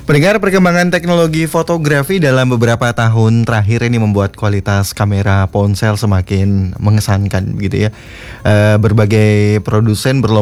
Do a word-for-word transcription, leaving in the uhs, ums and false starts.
Pendengar, perkembangan teknologi fotografi dalam beberapa tahun terakhir ini membuat kualitas kamera ponsel semakin mengesankan gitu ya. Eh, berbagai produsen berlomba